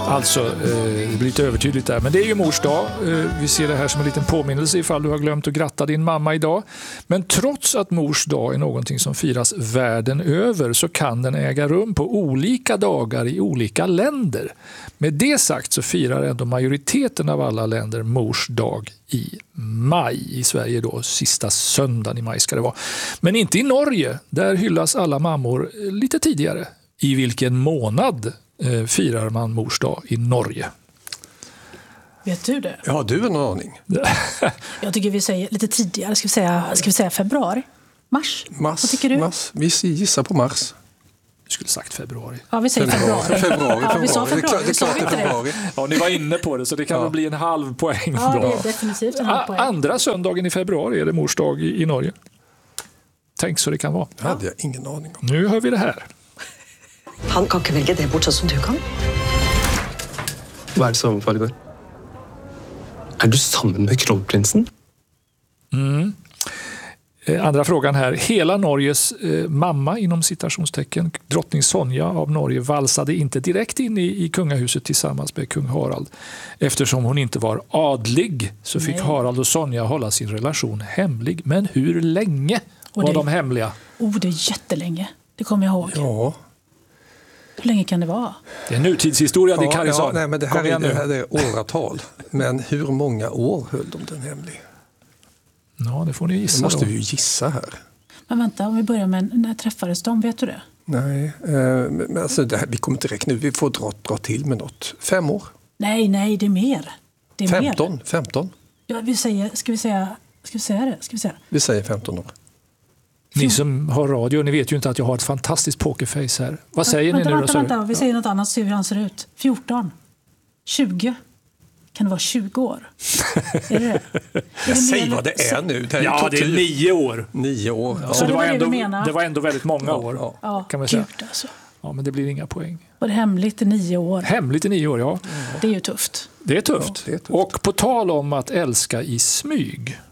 Alltså, det blir lite övertydligt där. Men det är ju mors dag. Vi ser det här som en liten påminnelse ifall du har glömt att gratta din mamma idag. Men trots att mors dag är någonting som firas världen över så kan den äga rum på olika dagar i olika länder. Med det sagt så firar ändå majoriteten av alla länder mors dag i maj. I Sverige då, sista söndagen i maj ska det vara. Men inte i Norge. Där hyllas alla mammor lite tidigare. I vilken månad firar man mors dag i Norge? Vet du det? Ja, du har någon aning. Jag tycker vi säger lite tidigare. Ska vi säga februari? Mars? Vad tycker du? Mars. Vi gissar på mars. Du skulle sagt februari. Ja, vi säger februari. Ja, vi sa februari. Det är klart det är februari. Ja, ni var inne på det så det kan väl bli en halv poäng. Ja, bra. det är definitivt en halv poäng. Andra söndagen i februari är det mors dag i Norge. Tänk så det kan vara. Det hade jag ingen aning om. Nu hör vi det här. Han kan ikke velge det bort sånn som du kan. Hva er det som foregår? Er du sammen med kronprinsen? Andra frågan här. Hela Norges mamma inom citationstecken, drottning Sonja av Norge, valsade inte direkt in i kungahuset tillsammans med kung Harald. Eftersom hon inte var adlig så fick Harald och Sonja hålla sin relation hemlig. Men hur länge var de hemliga? Det är jättelänge. Det kommer jag ihåg. Ja. Hur länge kan det vara? Det är nutidshistoria, det kan ja, nej, men det här är åratal. Men hur många år höll de den hemlig? Ja, det får ni gissa. Det måste vi ju gissa här. Men vänta, om vi börjar med när träffades de, vet du det? Nej, men alltså vi kommer inte räkna nu. Vi får dra till med något. 5 år? Nej, det är mer. Det är 15? Ja, ska vi säga det? Vi säger 15 år. Ni som har radio, ni vet ju inte att jag har ett fantastiskt pokerface här. Vad säger ni nu? Vänta, vi säger något annat så ser hur han ser ut. 14, 20. Kan det vara 20 år? Är det Säg vad det är nu. Det är 9 år. 9 år. Ja. Så det var var ändå väldigt många år. Ja, kan man säga. Gud alltså. Ja, men det blir inga poäng. Var det hemligt i 9 år? Hemligt i 9 år, ja. Det är ju tufft. Det är tufft. Ja, det är tufft. Och på tal om att älska i smyg